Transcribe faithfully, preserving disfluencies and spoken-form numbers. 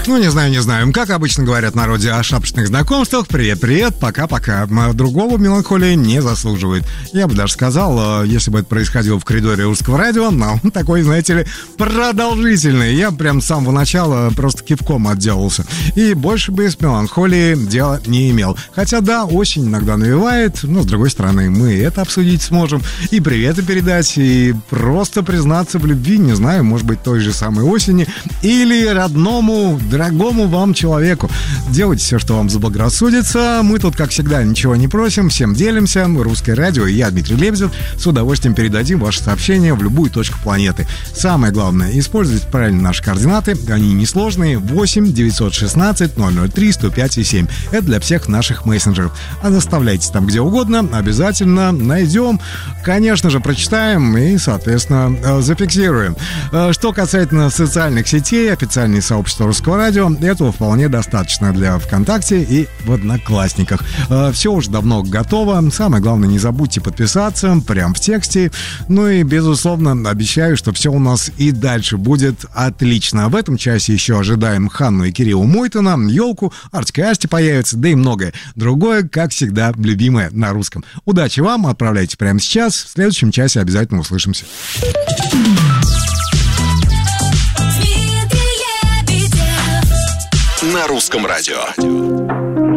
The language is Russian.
Ну, не знаю, не знаю. Как обычно говорят в народе о шапочных знакомствах, привет-привет, пока-пока. Другого меланхолии не заслуживает. Я бы даже сказал, если бы это происходило в коридоре русского радио, но он такой, знаете ли, продолжительный. Я прям с самого начала просто кивком отделался. И больше бы с меланхолией дела не имел. Хотя да, осень иногда навевает, но с другой стороны, мы это обсудить сможем. И приветы передать, и просто признаться в любви, не знаю, может быть, той же самой осени, или родному, дорогому вам человеку. Делайте все, что вам заблагорассудится. Мы тут, как всегда, ничего не просим, всем делимся. Русское радио и я, Дмитрий Лебедев, с удовольствием передадим ваши сообщения в любую точку планеты. Самое главное, используйте правильно наши координаты, они несложные. Восемь девятьсот шестнадцать ноль ноль три сто пять и семь. Это для всех наших мессенджеров. А заставляйте там где угодно, обязательно найдем, конечно же, прочитаем и, соответственно, зафиксируем. Что касательно социальных сетей, официальные сообщества Русского радио, этого вполне достаточно для ВКонтакте и в Одноклассниках. Все уже давно готово. Самое главное, не забудьте подписаться прямо в тексте. Ну и, безусловно, обещаю, что все у нас и дальше будет отлично. В этом часе еще ожидаем Ханну и Кирилла Мойтона, елку, Артик и Асти появится, да и многое другое, как всегда, любимое на русском. Удачи вам, отправляйте прямо сейчас. В следующем часе обязательно услышимся. На русском радио.